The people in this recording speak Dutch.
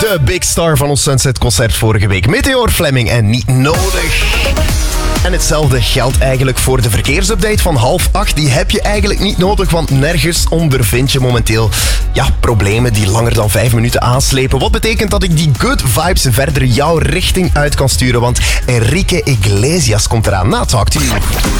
De big star van ons Sunset-concert vorige week. Meteor Fleming en Niet Nodig. En hetzelfde geldt eigenlijk voor de verkeersupdate van 7:30. Die heb je eigenlijk niet nodig, want nergens ondervind je momenteel problemen die langer dan 5 minuten aanslepen. Wat betekent dat ik die good vibes verder jouw richting uit kan sturen, want Enrique Iglesias komt eraan na Talk to You.